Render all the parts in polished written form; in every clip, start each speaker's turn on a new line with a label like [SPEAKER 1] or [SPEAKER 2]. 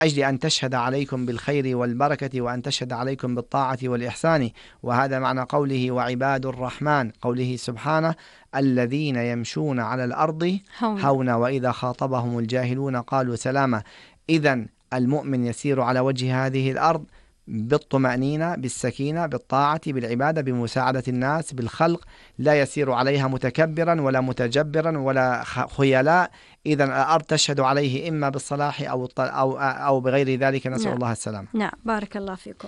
[SPEAKER 1] أجل أن تشهد عليكم بالخير والبركة وأن تشهد عليكم بالطاعة والإحسان. وهذا معنى قوله وعباد الرحمن، قوله سبحانه الذين يمشون على الأرض هونا وإذا خاطبهم الجاهلون قالوا سلاما. إذن المؤمن يسير على وجه هذه الأرض بالطمأنينة، بالسكينة، بالطاعة، بالعبادة، بمساعدة الناس، بالخلق، لا يسير عليها متكبرا ولا متجبرا ولا خيلاء. إذن الأرض تشهد عليه إما بالصلاح أو بغير ذلك، نسأل الله السلام.
[SPEAKER 2] نعم، بارك الله فيكم.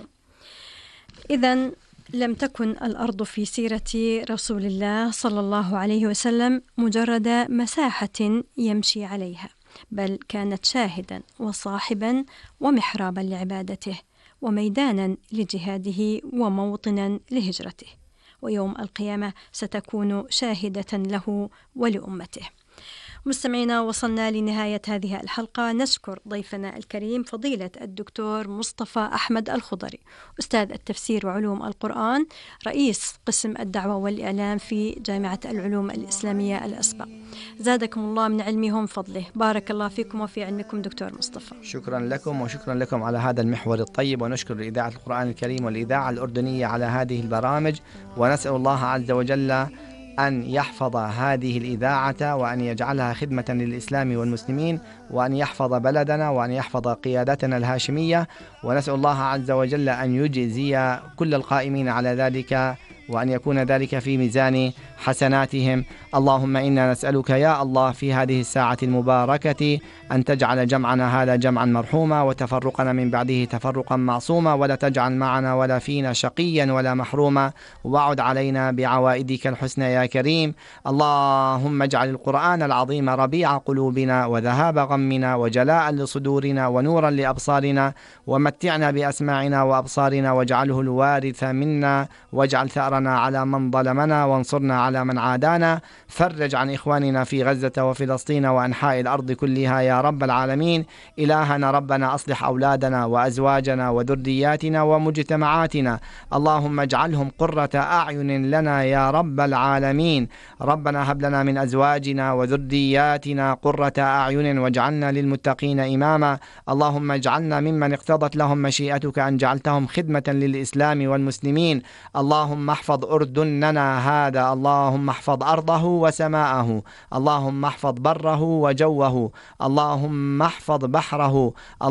[SPEAKER 2] إذن لم تكن الأرض في سيرة رسول الله صلى الله عليه وسلم مجرد مساحة يمشي عليها، بل كانت شاهدا وصاحبا ومحرابا لعبادته وميدانا لجهاده وموطنا لهجرته، ويوم القيامة ستكون شاهدة له ولأمته. مستمعينا، وصلنا لنهاية هذه الحلقة. نشكر ضيفنا الكريم فضيلة الدكتور مصطفى أحمد الخضري، أستاذ التفسير وعلوم القرآن، رئيس قسم الدعوة والإعلام في جامعة العلوم الإسلامية الأسبق. زادكم الله من علمهم فضله. بارك الله فيكم وفي علمكم دكتور مصطفى.
[SPEAKER 1] شكرا لكم وشكرا لكم على هذا المحور الطيب، ونشكر إذاعة القرآن الكريم والإذاعة الأردنية على هذه البرامج، ونسأل الله عز وجل أن يحفظ هذه الإذاعة وأن يجعلها خدمة للإسلام والمسلمين، وأن يحفظ بلدنا وأن يحفظ قيادتنا الهاشمية، ونسأل الله عز وجل أن يجزي كل القائمين على ذلك وأن يكون ذلك في ميزان حسناتهم. اللهم إنا نسألك يا الله في هذه الساعة المباركة أن تجعل جمعنا هذا جمعا مرحوما وتفرقنا من بعده تفرقا معصوما، ولا تجعل معنا ولا فينا شقيا ولا محروما، وعد علينا بعوائدك الحسنى يا كريم. اللهم اجعل القرآن العظيم ربيع قلوبنا وذهاب غمنا وجلاء لصدورنا ونورا لأبصارنا، ومتعنا بأسماعنا وأبصارنا، واجعله الوارث منا، واجعل ثأرنا على من ظلمنا وانصرنا على من عادانا. فرج عن إخواننا في غزة وفلسطين وأنحاء الأرض كلها يا رب العالمين. إلهنا ربنا أصلح أولادنا وأزواجنا وذرياتنا ومجتمعاتنا، اللهم اجعلهم قرة أعين لنا يا رب العالمين. ربنا هب لنا من أزواجنا وذرياتنا قرة أعين واجعلنا للمتقين إماما. اللهم اجعلنا ممن اقتضت لهم مشيئتك أن جعلتهم خدمة للإسلام والمسلمين. اللهم احفظ أردننا هذا، اللهم احفظ أرضه وسماءه، اللهم احفظ بره وجوه، اللهم احفظ بحره،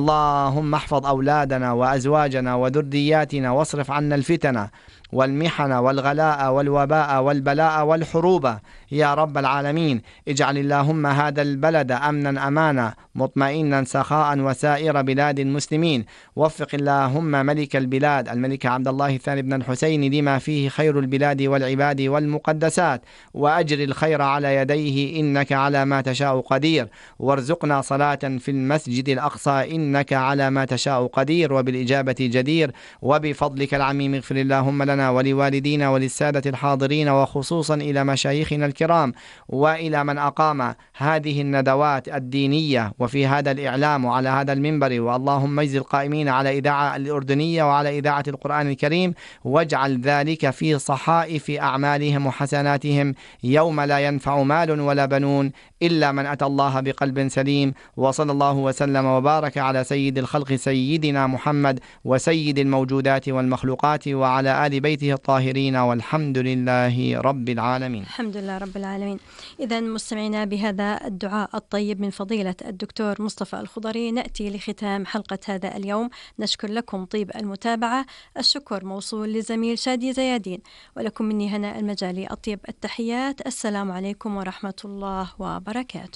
[SPEAKER 1] اللهم احفظ أولادنا وأزواجنا وذرياتنا، واصرف عنا الفتن والمحن والغلاء والوباء والبلاء والحروب يا رب العالمين. اجعل اللهم هذا البلد أمنا أمانا مطمئنا سخاء وسائر بلاد المسلمين. وفق اللهم ملك البلاد الملك عبد الله الثاني بن الحسين لما فيه خير البلاد والعباد والمقدسات، وأجر الخير على يديه إنك على ما تشاء قدير. وارزقنا صلاة في المسجد الأقصى إنك على ما تشاء قدير وبالإجابة جدير. وبفضلك العميم اغفر اللهم لنا ولوالدينا وللسادة الحاضرين، وخصوصا إلى مشايخنا الكرام وإلى من أقام هذه الندوات الدينية وفي هذا الإعلام وعلى هذا المنبر. واللهم اجزل القائمين على إذاعة الأردنية وعلى إذاعة القرآن الكريم، واجعل ذلك في صحائف أعمالهم وحسناتهم يوم لا ينفع مال ولا بنون إلا من أتى الله بقلب سليم. وصلى الله وسلم وبارك على سيد الخلق سيدنا محمد وسيد الموجودات والمخلوقات وعلى آل بيته الطاهرين، والحمد لله رب العالمين.
[SPEAKER 2] الحمد لله رب العالمين. إذن مستمعينا، بهذا الدعاء الطيب من فضيلة الدكتور مصطفى الخضري نأتي لختام حلقة هذا اليوم. نشكر لكم طيب المتابعة. الشكر موصول لزميل شادي زيادين، ولكم مني هنا المجالي أطيب التحيات. السلام عليكم ورحمة الله وبركاته.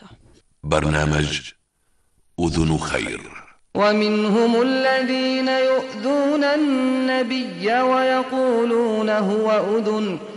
[SPEAKER 3] برنامج أذن خير.
[SPEAKER 4] ومنهم الذين يؤذون النبي ويقولون هو أذن